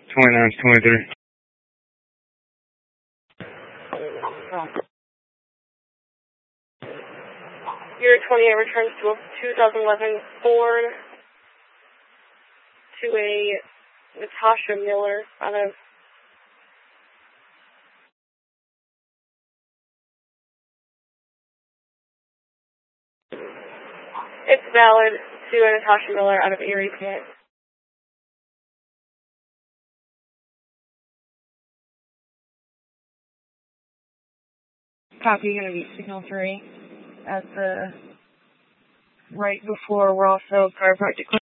29-23. Year 28 returns to a 2011 Ford to a Natasha Miller out of It's valid to a Natasha Miller out of Erie, PA. Copy, going to be signal 3 at the right before Rosso Chiropractic Clinic.